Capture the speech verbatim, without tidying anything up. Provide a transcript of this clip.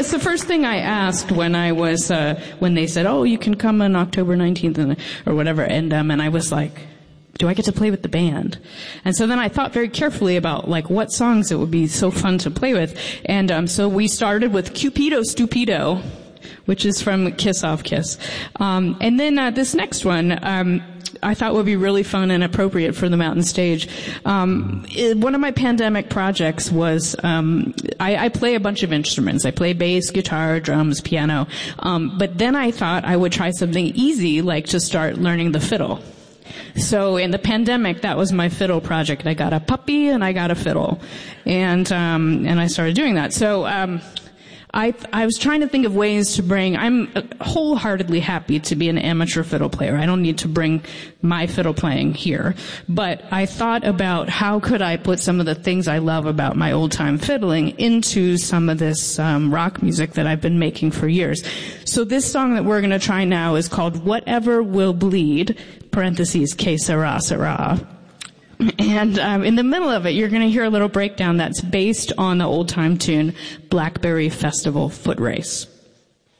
it's the first thing I asked when I was, uh, when they said, oh, you can come on October nineteenth and, or whatever. And, um, and I was like, do I get to play with the band? And so then I thought very carefully about like what songs it would be so fun to play with. And, um, so we started with Cupido Stupido, which is from Kiss Off Kiss. Um, and then, uh, this next one, um, I thought would be really fun and appropriate for the Mountain Stage. Um, it, one of my pandemic projects was um, I, I play a bunch of instruments. I play bass, guitar, drums, piano. Um, but then I thought I would try something easy, like to start learning the fiddle. So in the pandemic, that was my fiddle project. I got a puppy and I got a fiddle, and um, and I started doing that. So. Um, I, I was trying to think of ways to bring, I'm wholeheartedly happy to be an amateur fiddle player. I don't need to bring my fiddle playing here. But I thought about how could I put some of the things I love about my old time fiddling into some of this um, rock music that I've been making for years. So this song that we're going to try now is called Whatever Will Bleed, parentheses, que sera, sera. And um, in the middle of it, you're going to hear a little breakdown that's based on the old-time tune Blackberry Festival Foot Race.